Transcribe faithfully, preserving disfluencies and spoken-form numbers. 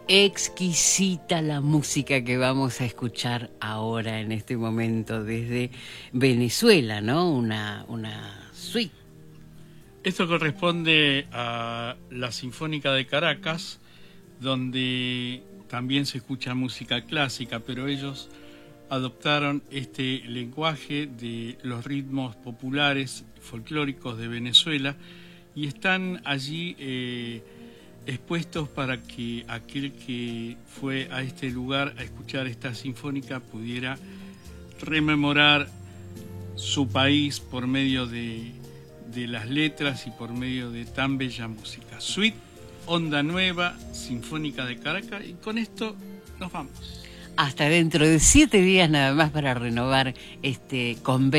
Exquisita la música que vamos a escuchar ahora en este momento desde Venezuela, ¿no? Una, una suite. Esto corresponde a la Sinfónica de Caracas, donde también se escucha música clásica, pero ellos adoptaron este lenguaje de los ritmos populares folclóricos de Venezuela y están allí eh, expuestos para que aquel que fue a este lugar a escuchar esta sinfónica pudiera rememorar su país por medio de, de las letras y por medio de tan bella música. Suite Onda Nueva, Sinfónica de Caracas, y con esto nos vamos. Hasta dentro de siete días nada más para renovar este convenio.